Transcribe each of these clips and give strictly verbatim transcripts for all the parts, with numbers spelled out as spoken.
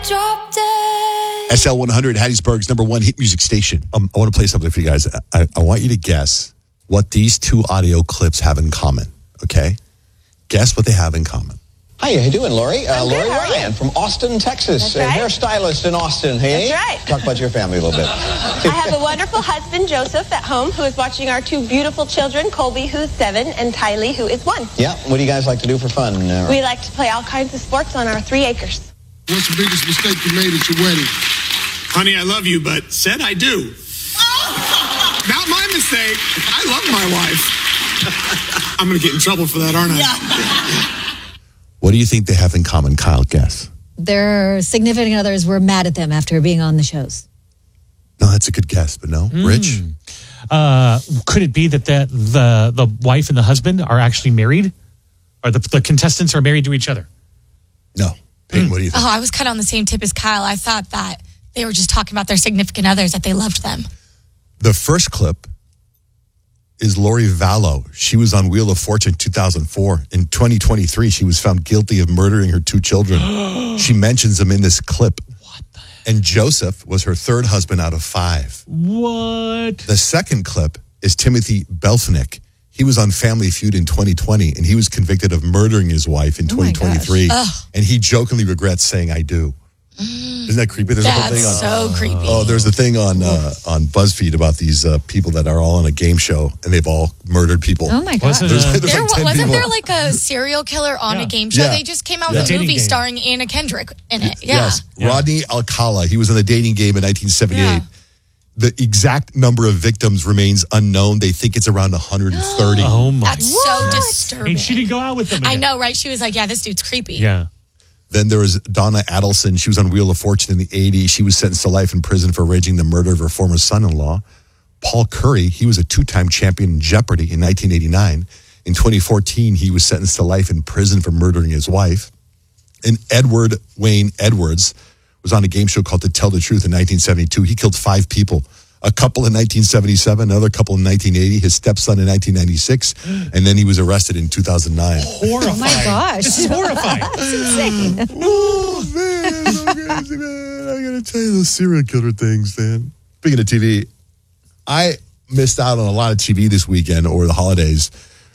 drop dead. S L one hundred, Hattiesburg's number one hit music station. Um, I want to play something for you guys. I, I want you to guess what these two audio clips have in common, okay? Guess what they have in common. Hi, how you doing, Lori? Uh, I'm good, Lori how are you? Ryan from Austin, Texas. That's right. A hairstylist in Austin. Hey, That's right. Talk about your family a little bit. I have a wonderful husband, Joseph, at home, who is watching our two beautiful children, Colby, who's seven, and Tylee, who is one. Yeah, what do you guys like to do for fun? Uh, We like to play all kinds of sports on our three acres. What's the biggest mistake you made at your wedding? Honey, I love you, but said I do. Not my mistake. I love my wife. I'm going to get in trouble for that, aren't I? Yeah. What do you think they have in common, Kyle? Guess. Their significant others were mad at them after being on the shows. No, that's a good guess, but no. Mm. Rich? Uh, could it be that the, the the wife and the husband are actually married? Or the, the contestants are married to each other? No. Peyton, what do you think? Oh, I was kind of on the same tip as Kyle. I thought that they were just talking about their significant others, that they loved them. The first clip is Lori Vallow. She was on Wheel of Fortune two thousand four. In twenty twenty-three, she was found guilty of murdering her two children. She mentions them in this clip. What the heck? And Joseph was her third husband out of five. What? The second clip is Timothy Belfnick. He was on Family Feud in twenty twenty, and he was convicted of murdering his wife in Oh my twenty twenty-three. gosh. And he jokingly regrets saying, I do. Isn't that creepy? There's a whole That's thing on... so creepy. Oh, there's a thing on uh, on BuzzFeed about these uh, people that are all on a game show, and they've all murdered people. Oh my Was gosh. it, There's, uh, there's There, like ten wasn't people. there like a serial killer on Yeah. a game show? Yeah. They just came out Yeah. with a Dating movie game. starring Anna Kendrick in it. Yeah. Yes, Yeah. Rodney Alcala. He was in the dating game in nineteen seventy-eight. Yeah. The exact number of victims remains unknown. They think it's around one hundred thirty. Oh, my. That's so disturbing. And she didn't go out with them I again. know, right? She was like, yeah, this dude's creepy. Yeah. Then there was Donna Adelson. She was on Wheel of Fortune in the eighties. She was sentenced to life in prison for arranging the murder of her former son-in-law. Paul Curry, he was a two-time champion in Jeopardy in nineteen eighty-nine. In twenty fourteen, he was sentenced to life in prison for murdering his wife. And Edward Wayne Edwards was on a game show called To Tell the Truth in nineteen seventy-two. He killed five people. A couple in nineteen seventy-seven, another couple in nineteen eighty, his stepson in nineteen ninety-six, and then he was arrested in two thousand nine. Horrifying. Oh my gosh. This is horrifying. That's insane. Oh, man, so crazy, man. I gotta tell you those serial killer things, man. Speaking of T V, I missed out on a lot of T V this weekend over the holidays.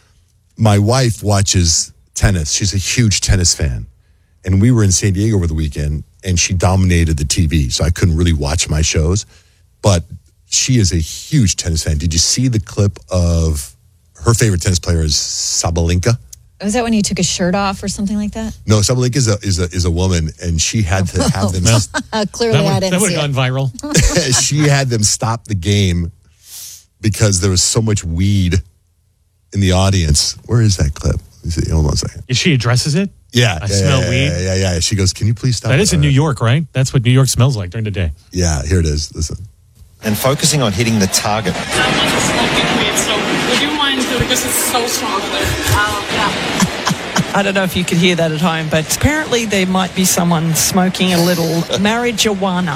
My wife watches tennis. She's a huge tennis fan. And we were in San Diego over the weekend, and she dominated the T V, so I couldn't really watch my shows. But she is a huge tennis fan. Did you see the clip of her favorite tennis player is Sabalenka? Was that when he took his shirt off or something like that? No, Sabalenka is a, is a is a woman, and she had to have them. Uh, clearly, That I would, didn't that would see have it. gone viral. She had them stop the game because there was so much weed in the audience. Where is that clip? Let me see. Hold on a second. Is she addresses it? Yeah, I yeah, smell yeah, weed. Yeah, yeah, yeah. She goes, "Can you please stop?" That is in Uh, New York, right? That's what New York smells like during the day. Yeah, here it is. Listen. And focusing on hitting the target. I'm not smoking weed, so would you mind because it's so strong. Um, yeah. I don't know if you could hear that at home, but apparently there might be someone smoking a little marijuana.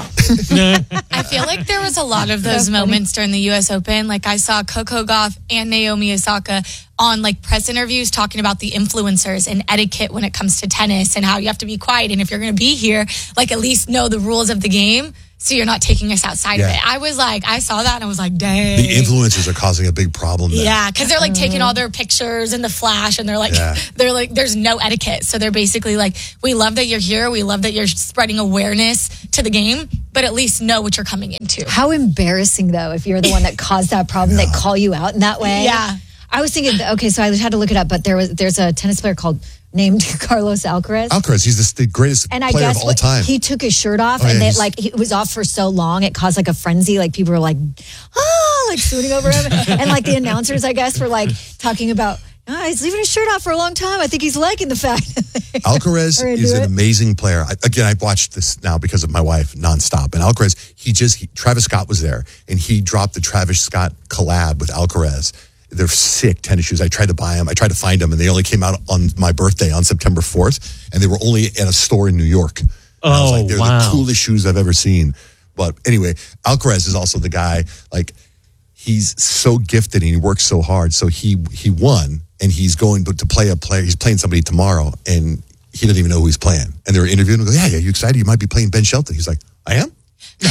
I feel like there was a lot of those moments during the U S Open. Like I saw Coco Gauff and Naomi Osaka on like press interviews talking about the influencers and etiquette when it comes to tennis and how you have to be quiet. And if you're going to be here, like at least know the rules of the game so you're not taking us outside Yeah. of it. I was like, I saw that and I was like, dang. The influencers are causing a big problem there. Yeah, because they're like taking all their pictures in the flash, and they're like, Yeah. they're like, there's no etiquette. So they're basically like, we love that you're here, we love that you're spreading awareness to the game, but at least know what you're coming into. How embarrassing, though, if you're the one that caused that problem, that call you out in that way. Yeah. I was thinking, okay, so I had to look it up, but there was there's a tennis player called named Carlos Alcaraz. Alcaraz, he's the, the greatest And I player guess of all what- time. he took his shirt off, Oh, and yeah, they, he's- like he was off for so long, it caused like a frenzy. Like people were like, oh, like swooning over him, and like the announcers, I guess, were like talking about, oh, he's leaving his shirt off for a long time. I think he's liking the fact. Alcaraz Or is do an it. amazing player. I, again, I've watched this now because of my wife nonstop. And Alcaraz, he just, he, Travis Scott was there, and he dropped the Travis Scott collab with Alcaraz. They're sick tennis shoes. I tried to buy them. I tried to find them, and they only came out on my birthday on September fourth, and they were only at a store in New York. And I was Oh, like, they're wow. the coolest shoes I've ever seen. But anyway, Alcaraz is also the guy, like, he's so gifted and he works so hard. So he he won, and he's going to, to play a player. He's playing somebody tomorrow, and he didn't even know who he's playing. And they were interviewing him. Go, yeah, yeah, you excited? You might be playing Ben Shelton. He's like, I am? oh,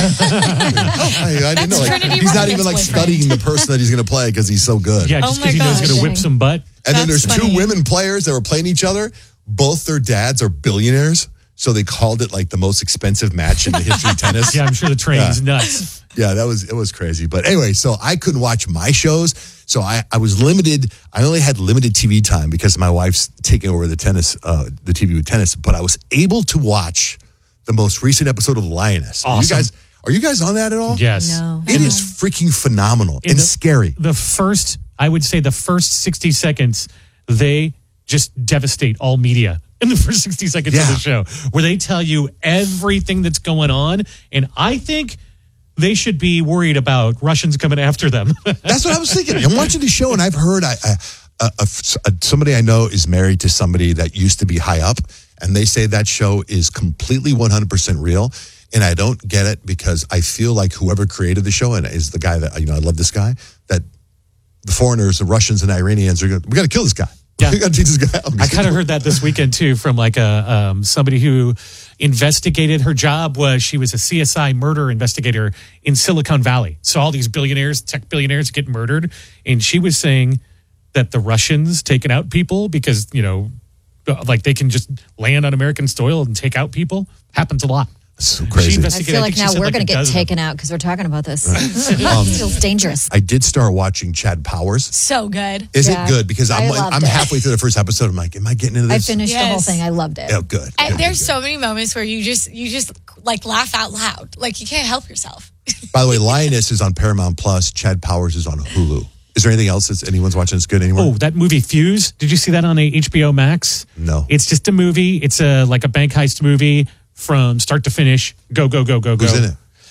I, I didn't know. Like, he's not even like studying the person that he's going to play because he's so good. Yeah, just because he knows he's going to whip some butt. And then That's there's funny. two women players that were playing each other. Both their dads are billionaires. So they called it like the most expensive match in the history of tennis. Yeah, I'm sure the training's Yeah. nuts. Yeah, that was it was crazy. But anyway, so I couldn't watch my shows. So I, I was limited. I only had limited T V time because my wife's taking over the tennis, uh, the T V with tennis. But I was able to watch the most recent episode of The Lioness. Are you Awesome. guys, are you guys on that at all? Yes. No. It is freaking phenomenal In and the- scary. The first, I would say the first sixty seconds, they just devastate all media in the first sixty seconds Yeah. of the show, where they tell you everything that's going on. And I think they should be worried about Russians coming after them. That's what I was thinking. I'm watching the show and I've heard I, I, a, a, a, somebody I know is married to somebody that used to be high up, and they say that show is completely one hundred percent real. And I don't get it because I feel like whoever created the show and is the guy that, you know, I love this guy, that the foreigners, the Russians and Iranians are going to, we got to kill this guy. Yeah. We got to teach this guy. I kind of heard that this weekend too from like a um, somebody who investigated. Her job was she was a C S I murder investigator in Silicon Valley. So all these billionaires, tech billionaires, get murdered, and she was saying that the Russians taking out people because you know, like they can just land on American soil and take out people happens a lot. So She crazy. I investigated. feel I like think she now said we're like going a to get dozen. taken out because we're talking about this. Um, It feels dangerous. I did start watching Chad Powers. So good. Is Yeah. it good? Because I'm I like, loved I'm it. halfway through the first episode. I'm like, am I getting into I this? finished the whole Yes. thing. I loved it. Oh, good. And Good, there's good. so many moments where you just you just like laugh out loud. Like you can't help yourself. By the way, Lioness is on Paramount Plus. Chad Powers is on Hulu. Is there anything else that anyone's watching that's good anymore? Oh, that movie Fuse. Did you see that on a H B O Max? No. It's just a movie. It's a like a bank heist movie from start to finish. Go, go, go, go, go. Who's in it?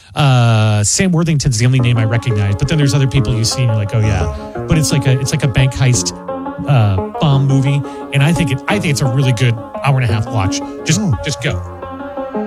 Uh, Sam Worthington's the only name I recognize, but then there's other people you see and you're like, oh yeah. But it's like a it's like a bank heist uh, bomb movie, and I think it I think it's a really good hour and a half watch. Just just go.